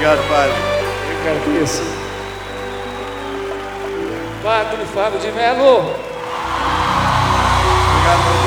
Obrigado, Padre. Eu agradeço. Padre Fábio de Melo. Obrigado,